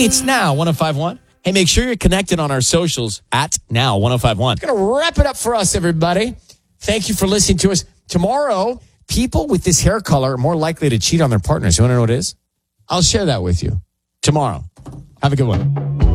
It's Now 105.1. Hey, make sure you're connected on our socials at Now 105.1. Going to wrap it up for us, everybody. Thank you for listening to us. Tomorrow, people with this hair color are more likely to cheat on their partners. You want to know what it is? I'll share that with you tomorrow. Have a good one.